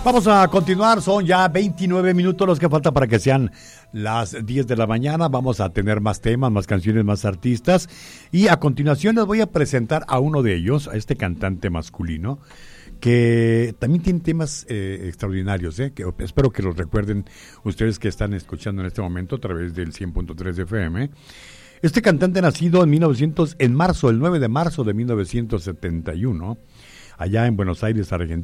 Vamos a continuar, son ya 29 minutos los que faltan para que sean las 10 de la mañana. Vamos a tener más temas, más canciones, más artistas. Y a continuación les voy a presentar a uno de ellos, a este cantante masculino, que también tiene temas extraordinarios, que espero que los recuerden ustedes que están escuchando en este momento a través del 100.3 de FM. Este cantante nacido el 9 de marzo de 1971, allá en Buenos Aires, Argentina.